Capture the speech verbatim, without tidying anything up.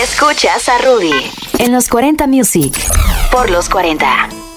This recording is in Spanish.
Escuchas a Rudy en los cuarenta Music por los cuarenta.